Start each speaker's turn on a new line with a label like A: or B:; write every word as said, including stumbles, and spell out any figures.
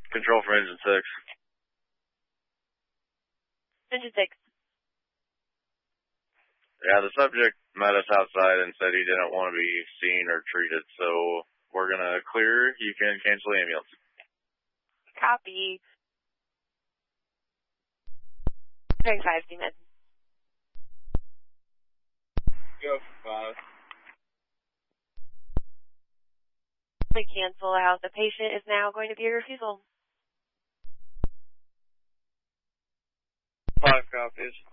A: Control for engine six.
B: Engine six.
A: Yeah, the subject met us outside and said he didn't want to be seen or treated, so we're going to clear. You can cancel the ambulance.
B: Copy. Turn five, Demon.
C: Go five.
B: We cancel out. The patient is now going to be a refusal.
C: Five copies.